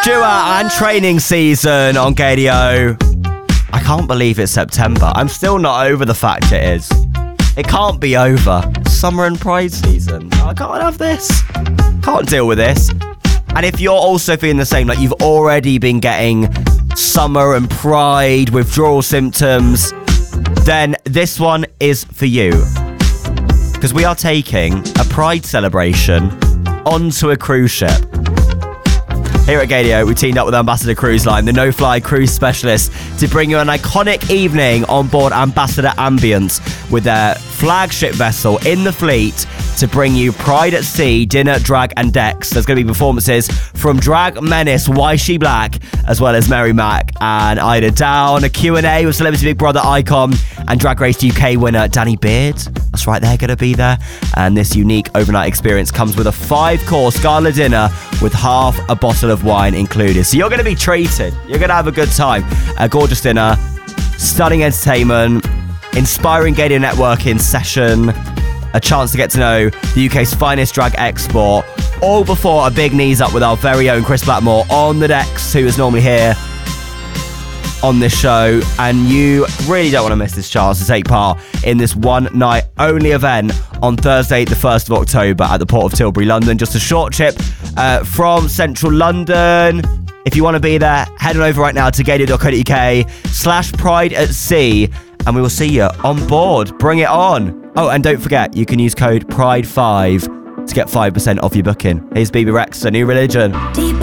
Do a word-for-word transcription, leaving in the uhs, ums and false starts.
Stewart and training season on Gadio. I can't believe it's September. I'm still not over the fact it is. It can't be over. Summer and Pride season. I can't have this. Can't deal with this. And if you're also feeling the same, like you've already been getting summer and Pride withdrawal symptoms, then this one is for you. Because we are taking a Pride celebration onto a cruise ship. Here at Gadio, we teamed up with Ambassador Cruise Line, the no-fly cruise specialist, to bring you an iconic evening on board Ambassador Ambience with their flagship vessel in the fleet to bring you Pride at Sea, dinner, drag and decks. There's going to be performances from drag menace Why She Black, as well as Mary Mac and Ida Down, a Q and A with Celebrity Big Brother icon and Drag Race U K winner Danny Beard. That's right, they're going to be there. And this unique overnight experience comes with a five-course gala dinner with half a bottle of wine included. So you're going to be treated. You're going to have a good time. A gorgeous dinner, stunning entertainment, inspiring Gadio networking session, a chance to get to know the U K's finest drag export, all before a big knees up with our very own Chris Blackmore on the decks, who is normally here on this show. And you really don't want to miss this chance to take part in this one night only event on Thursday the first of October at the Port of Tilbury, London. Just a short trip uh, from central London. If you want to be there, head on over right now to gadio.co.uk slash pride at sea, and we will see you on board. Bring it on. Oh, and don't forget, you can use code pride five to get five percent off your booking. Here's B B Rex, A New Religion. Deep